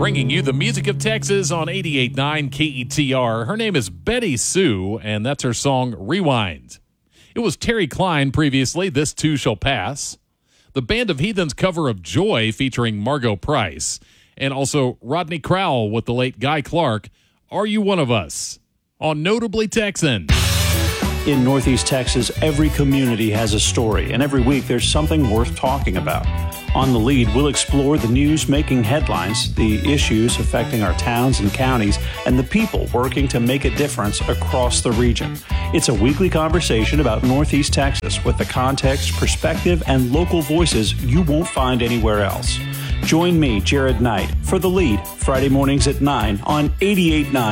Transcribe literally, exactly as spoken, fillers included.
bringing you the music of Texas on eighty-eight point nine K E T R. Her name is Betty Sue, and that's her song Rewind. It was Terry Klein previously, This Too Shall Pass. The Band of Heathens cover of Joy featuring Margot Price. And also Rodney Crowell with the late Guy Clark, Are You One of Us? On Notably Texan. In Northeast Texas, every community has a story, and every week there's something worth talking about. On The Lead, we'll explore the news making headlines, the issues affecting our towns and counties, and the people working to make a difference across the region. It's a weekly conversation about Northeast Texas with the context, perspective, and local voices you won't find anywhere else. Join me, Jared Knight, for The Lead, Friday mornings at nine on eighty-eight point nine